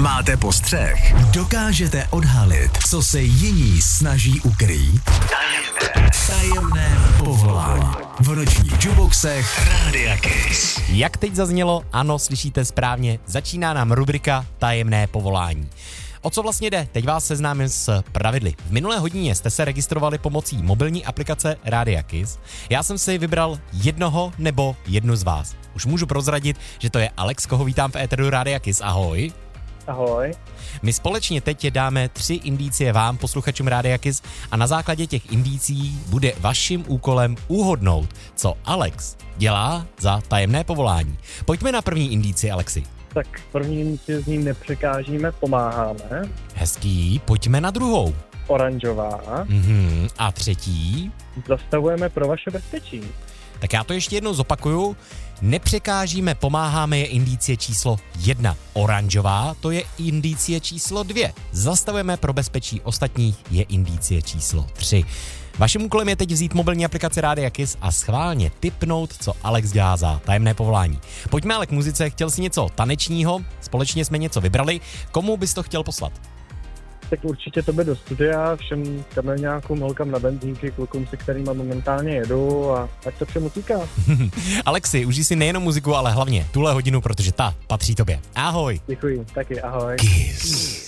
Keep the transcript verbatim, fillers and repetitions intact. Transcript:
Máte postřeh? Dokážete odhalit, co se jiní snaží ukrýt? Tajemné, tajemné povolání. V nočních juboxech Rádia Kiss. Jak teď zaznělo, ano, slyšíte správně, začíná nám rubrika Tajemné povolání. O co vlastně jde? Teď vás seznámím s pravidly. V minulé hodině jste se registrovali pomocí mobilní aplikace Rádia Kiss. Já jsem si vybral jednoho nebo jednu z vás. Už můžu prozradit, že to je Alex, koho vítám v éteru Rádia Kiss. Ahoj. Ahoj. My společně teď dáme tři indicie vám, posluchačům Rádia Kiss, a na základě těch indicí bude vaším úkolem uhodnout, co Alex dělá za tajemné povolání. Pojďme na první indici, Alexi. Tak první z ním nepřekážíme, pomáháme. Hezký, pojďme na druhou. Oranžová. Mhm. A třetí? Zastavujeme pro vaše bezpečí. Tak já to ještě jednou zopakuju. Nepřekážíme, pomáháme je indicie číslo jedna. Oranžová, to je indicie číslo dvě. Zastavujeme pro bezpečí ostatních, je indicie číslo tři. Vaším úkolem je teď vzít mobilní aplikaci Rádia Kiss a schválně tipnout, co Alex dělá za tajemné povolání. Pojďme ale k muzice, chtěl jsi něco tanečního, společně jsme něco vybrali. Komu bys to chtěl poslat? Tak určitě to by do studia, všem kamelňákům, holkám na benzínky, klukům, se kterýma momentálně jedu, a tak to všem utíká. Alexi, užij si nejenom muziku, ale hlavně tuhle hodinu, protože ta patří tobě. Ahoj. Děkuji, taky ahoj. Kiss.